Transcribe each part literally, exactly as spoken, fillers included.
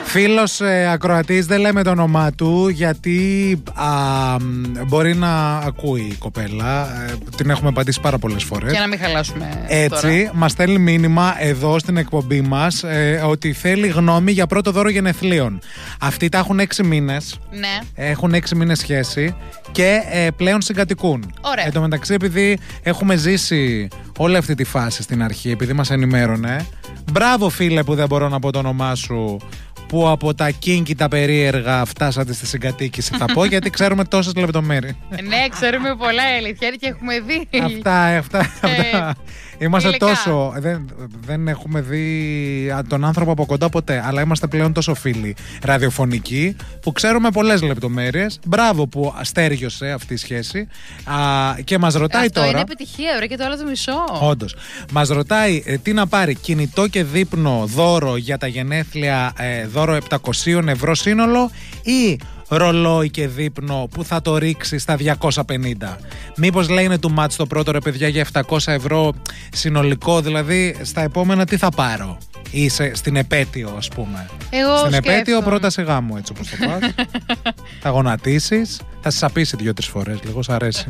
Φίλος ε, ακροατής, δεν λέμε το όνομά του γιατί α, μπορεί να ακούει η κοπέλα. Ε, την έχουμε απαντήσει πάρα πολλές φορές. Για να μην χαλάσουμε. Έτσι, τώρα. μας στέλνει μήνυμα εδώ στην εκπομπή μας ε, ότι θέλει γνώμη για πρώτο δώρο γενεθλίων. Αυτοί τα έχουν έξι μήνες. Ναι. Έχουν έξι μήνες σχέση και ε, πλέον συγκατοικούν. Ωραία. Εν τω μεταξύ, επειδή έχουμε ζήσει όλη αυτή τη φάση στην αρχή, επειδή μας ενημέρωνε. Μπράβο, φίλε, που δεν μπορώ να πω το όνομά σου, που από τα κίνκι τα περίεργα φτάσατε στη συγκατοίκηση. Θα πω γιατί ξέρουμε τόσες λεπτομέρειες. Ναι, ξέρουμε πολλά, αλήθεια, και έχουμε δει. Αυτά, αυτά. αυτά. Είμαστε υλικά. τόσο. Δεν, δεν έχουμε δει τον άνθρωπο από κοντά ποτέ, αλλά είμαστε πλέον τόσο φίλοι ραδιοφωνικοί που ξέρουμε πολλές λεπτομέρειες. Μπράβο που αστέριωσε αυτή η σχέση. Α, και μας ρωτάει Αυτό τώρα. Είναι επιτυχία, ωραία, και το άλλο το μισό. Όντως. Μας ρωτάει ε, τι να πάρει, κινητό και δείπνο δώρο για τα γενέθλια, ε, δώρο επτακόσια ευρώ σύνολο ή ρολόι και δείπνο που θα το ρίξει στα διακόσια πενήντα. Μήπως λέει είναι του μάτς το πρώτο, ρε παιδιά, για επτακόσια ευρώ συνολικό, δηλαδή στα επόμενα τι θα πάρω? Ή σε, στην επέτειο, ας πούμε. Εγώ στην σκέφτομαι. επέτειο πρόταση γάμου, έτσι όπως το πας. Θα γονατίσεις, θα σε σαπίσει δύο-τρεις φορές, λίγο, σ' αρέσει.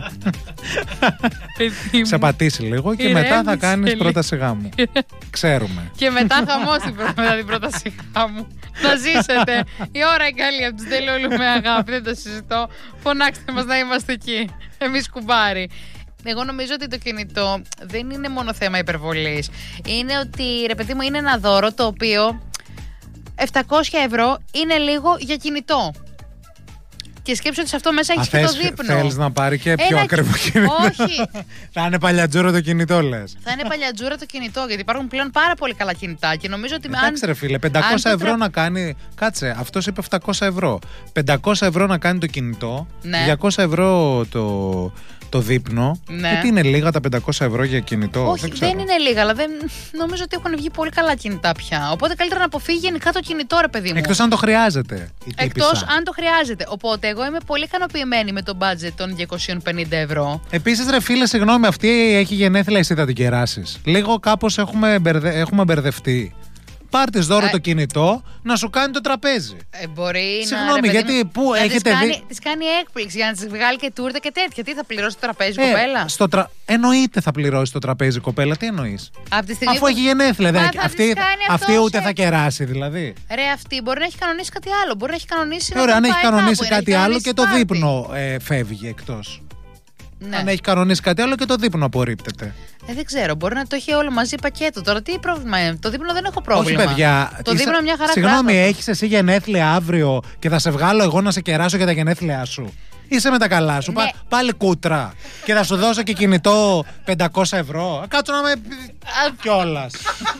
Σε πατήσει λίγο και Ηρέμησε μετά θα κάνεις λίγο. πρόταση γάμου. Ξέρουμε. Και μετά χαμός την πρω- μετά την πρόταση γάμου. Να ζήσετε. Η ώρα είναι καλή από τους Τελούλου με αγάπη. Δεν το συζητώ. Φωνάξτε μας να είμαστε εκεί. Εμείς κουμπάρι. Εγώ νομίζω ότι το κινητό δεν είναι μόνο θέμα υπερβολής. Είναι ότι, ρε παιδί μου, είναι ένα δώρο το οποίο επτακόσια ευρώ είναι λίγο για κινητό. Και σκέψου ότι σε αυτό μέσα έχει και το δείπνο. Θέλεις να πάρει και πιο Ένα ακριβό κι- κινητό? Όχι. Θα είναι παλιατζούρο το κινητό, λες? Θα είναι παλιατζούρα το κινητό, γιατί υπάρχουν πλέον πάρα πολύ καλά κινητά και νομίζω ότι με αν. Εντάξει, ρε φίλε, πεντακόσια αν το ευρώ τρα- να κάνει. Κάτσε, αυτός είπε επτακόσια ευρώ. πεντακόσια ευρώ να κάνει το κινητό, Ναι. διακόσια ευρώ το, το δείπνο. Ναι. Γιατί είναι λίγα τα πεντακόσια ευρώ για κινητό? Όχι, δεν, ξέρω. είναι λίγα, αλλά δεν... νομίζω ότι έχουν βγει πολύ καλά κινητά πια. Οπότε καλύτερα να αποφύγει γενικά το κινητό, ρε παιδί μου. Εκτός αν το χρειάζεται. η Εκτός τύπισσα. αν το χρειάζεται. Οπότε εγώ είμαι πολύ ικανοποιημένη με το budget των διακόσια πενήντα ευρώ. Επίσης, ρε φίλε, συγγνώμη, αυτή έχει γενέθλια, εσύ θα την κεράσεις. Λίγο κάπως έχουμε, μπερδε... έχουμε μπερδευτεί. Πάρ' της δώρο Ε. το κινητό να σου κάνει το τραπέζι. Ε, μπορεί Συγγνώμη, να. ρε παιδί γιατί μου, πού να έχετε της δει- κάνει, της κάνει έκπληξη για να της βγάλει και τούρτα και τέτοια. Τι θα πληρώσει το τραπέζι, Ε, κοπέλα. στο τρα... Εννοείται θα πληρώσει το τραπέζι, κοπέλα. Τι εννοείς? Από τη στιγμή Αφού που- έχει γενέθλια. Μα δε- θα αυτή, της κάνει αυτή αυτός, ούτε ε. θα κεράσει, δηλαδή. Ρε, αυτή μπορεί να έχει κανονίσει κάτι άλλο. Μπορεί να έχει κανονίσει. Ε, να ωραία, αν τον έχει πάει κανονίσει κάπου, να κάτι έχει άλλο κανονίσει και το πάρτι. δείπνο ε, φεύγει εκτός. Ναι. Αν έχει κανονίσει κάτι άλλο και το δείπνο απορρίπτεται. Ε, δεν ξέρω, μπορεί να το έχει όλο μαζί πακέτο. Τώρα τι πρόβλημα είναι? Το δείπνο δεν έχω πρόβλημα. Όχι, παιδιά. Το είσαι- δείπνο μια χαρά Συγγνώμη, κράτο. έχεις εσύ γενέθλια αύριο και θα σε βγάλω εγώ να σε κεράσω για τα γενέθλιά σου? Είσαι με τα καλά σου. Ναι. Πα- πάλι κούτρα. Και θα σου δώσω και κινητό πεντακόσια ευρώ. Κάτσω να με. Κιόλας.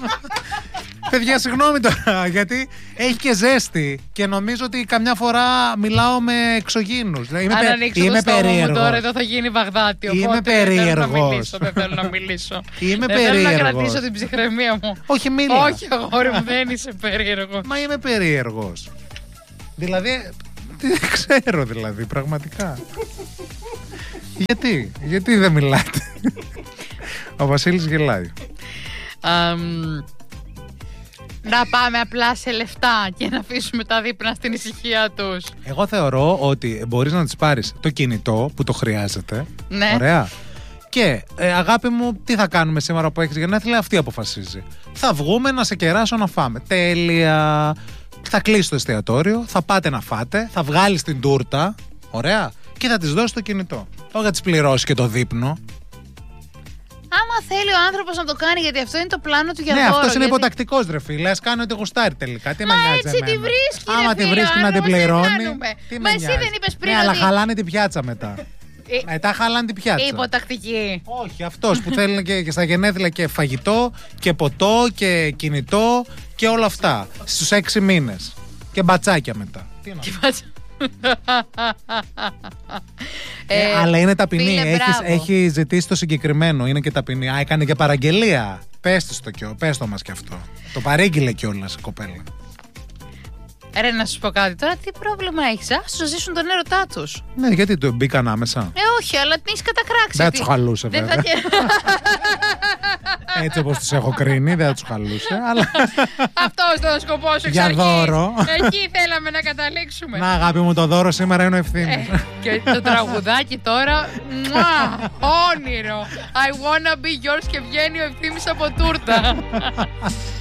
Παιδιά, συγγνώμη τώρα, γιατί έχει και ζέστη και νομίζω ότι καμιά φορά μιλάω με εξωγήινους. Δηλαδή, Είμαι, Αν πε- ανοίξω είμαι το στόμα μου περίεργος. τώρα, εδώ θα γίνει Βαγδάτη. Είμαι Οπότε δεν θέλω να περίεργος. μιλήσω, δεν θέλω να μιλήσω. Είμαι δεν θέλω να περίεργος. κρατήσω την ψυχραιμία μου. Όχι, μίλα. Όχι, αγόρι μου, δεν είσαι περίεργο. Μα είμαι περίεργος. Δηλαδή, δεν ξέρω δηλαδή, πραγματικά. Γιατί, γιατί δεν μιλάτε? Ο Βασίλης γελάει. Αμ, να πάμε απλά σε λεφτά και να αφήσουμε τα δείπνα στην ησυχία τους. Εγώ θεωρώ ότι μπορείς να της πάρεις το κινητό που το χρειάζεται. Ναι. Ωραία. Και ε, αγάπη μου, τι θα κάνουμε σήμερα που έχεις γενέθλια? Αυτή αποφασίζει. Θα βγούμε να σε κεράσω να φάμε. Τέλεια. Θα κλείσει το εστιατόριο, θα πάτε να φάτε, θα βγάλεις την τούρτα. Ωραία. Και θα της δώσεις το κινητό. Όχι να της πληρώσει και το δείπνο. Άμα θέλει ο άνθρωπος να το κάνει, γιατί αυτό είναι το πλάνο του για Ναι, δώρο. αυτός είναι γιατί- υποτακτικός, ρε φίλε. Ας κάνει ό,τι γουστάρει τελικά. Τι Μα με νοιάζει έτσι εμένα. τη βρίσκει, ρε Άμα τη φίλε, βρίσκει ο να την άνθρωπος, τι πληρώνει. κάνουμε? Τι Μα με εσύ νοιάζει. δεν είπες πριν Ναι, αλλά ότι- χαλάνε την πιάτσα μετά. Ε, Μετά χαλάνε την πιάτσα. Υποτακτική. Όχι, αυτός που θέλει και, και στα γενέθλια και φαγητό και ποτό και κινητό και όλα αυτά. Στους έξι μήνες. Και μπατσάκια μετά. Τι να Ε, Ε, αλλά είναι ταπεινή. φίλε, Έχεις, μπράβο. έχει ζητήσει το συγκεκριμένο. Είναι και ταπεινή. Α, έκανε και παραγγελία. Πες της το, κι- πες το μας κι αυτό. Το παρήγγειλε κιόλας η κοπέλα. Ρε, να σου πω κάτι τώρα, τι πρόβλημα έχεις? Α, σου ζήσουν τον έρωτά τους. Ναι, γιατί το μπήκαν άμεσα. Ε, όχι, αλλά την έχεις κατακράξει. Δεν θα τους χαλούσε, δεν βέβαια. θα... Έτσι όπως τους έχω κρίνει, δεν θα τους χαλούσε. Αλλά... αυτός ήταν ο σκοπός εξ Για αρχής. δώρο. Εκεί θέλαμε να καταλήξουμε. Να, αγάπη μου, το δώρο σήμερα είναι ο Ευθύμης. Ε, και το τραγουδάκι τώρα, μουά, όνειρο. I wanna be yours και βγαίνει ο Ευθύμης από τούρτα.